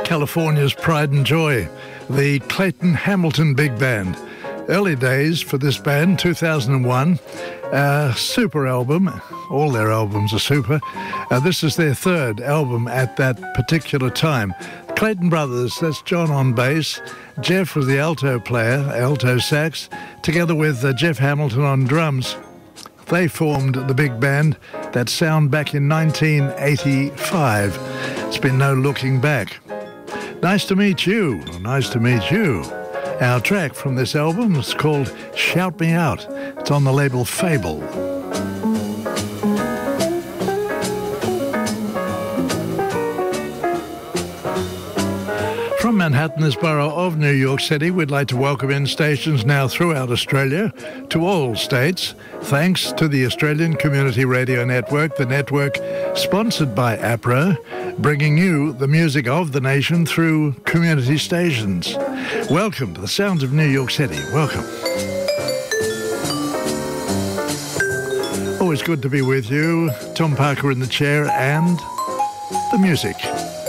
California's pride and joy, the Clayton Hamilton Big Band. Early days for this band, 2001, super album. All their albums are super. This is their third album at that particular time. Clayton Brothers, that's John on bass. Jeff was the alto player, alto sax, together with Jeff Hamilton on drums. They formed the big band that sound back in 1985. It's been no looking back. Nice to meet you. Nice to meet you. Our track from this album is called Shout Me Out. It's on the label Fable. From Manhattan, borough of New York City, we'd like to welcome in stations now throughout Australia to all states, thanks to the Australian Community Radio Network, the network sponsored by APRA, bringing you the music of the nation through community stations. Welcome to the sounds of New York City. Welcome. Always good to be with you. Tom Parker in the chair and the music.